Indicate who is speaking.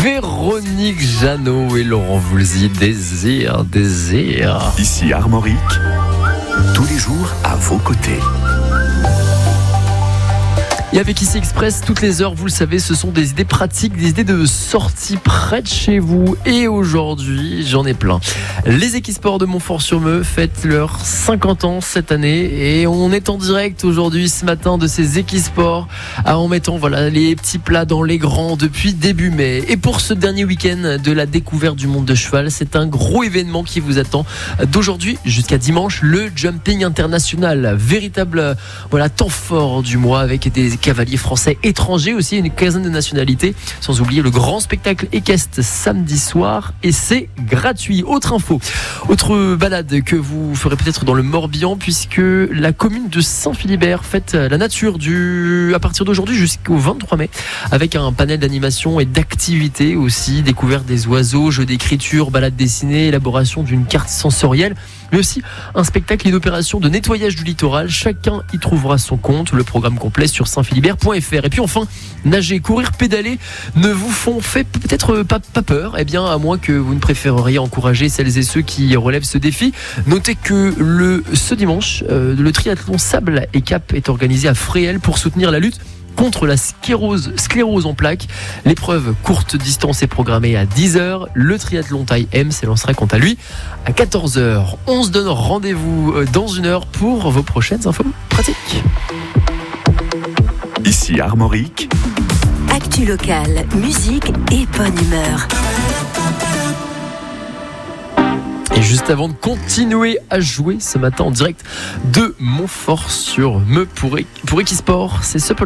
Speaker 1: Véronique Jeannot et Laurent Voulzy, Désir.
Speaker 2: Ici Armorique, tous les jours à vos côtés.
Speaker 1: Et avec Ici Express, toutes les heures, vous le savez, ce sont des idées pratiques, des idées de sortie près de chez vous. Et aujourd'hui, j'en ai plein. Les Equisports de Montfort-sur-Meux fêtent leurs 50 ans cette année. Et on est en direct aujourd'hui, ce matin, de ces Equisports, en mettant les petits plats dans les grands depuis début mai. Et pour ce dernier week-end de la découverte du monde de cheval, c'est un gros événement qui vous attend d'aujourd'hui jusqu'à dimanche, le Jumping International. Véritable temps fort du mois avec des cavaliers français, étrangers aussi, une quinzaine de nationalités, sans oublier le grand spectacle équestre samedi soir, et c'est gratuit. Autre balade que vous ferez peut-être dans le Morbihan, puisque la commune de Saint-Philibert fête la nature à partir d'aujourd'hui jusqu'au 23 mai, avec un panel d'animation et d'activités aussi, découverte des oiseaux, jeux d'écriture, balade dessinée, élaboration d'une carte sensorielle, mais aussi un spectacle et une opération de nettoyage du littoral. Chacun y trouvera son compte. Le programme complet sur saintphilibert.fr. Et puis enfin, nager, courir, pédaler ne vous fait peut-être pas peur, à moins que vous ne préféreriez encourager celles et ceux qui relèvent ce défi. Notez que ce dimanche, le triathlon Sable et Cap est organisé à Fréhel pour soutenir la lutte contre la sclérose en plaques. L'épreuve courte distance est programmée à 10h. Le triathlon taille M s'élancera quant à lui à 14h. On se donne rendez-vous dans une heure pour vos prochaines infos pratiques.
Speaker 2: Ici Armorique.
Speaker 3: Actu locale, musique et bonne humeur.
Speaker 1: Et juste avant de continuer à jouer ce matin en direct de Montfort-sur-Meux pour Equisport, c'est ce